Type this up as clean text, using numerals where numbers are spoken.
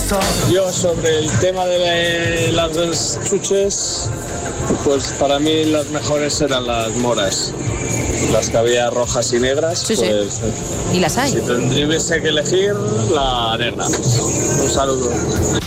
Yo sobre el tema de las dos chuches, pues para mí las mejores eran las moras. Las que había rojas y negras, Sí, sí. pues Y las hay. si tendríase que elegir, la negra. Un saludo.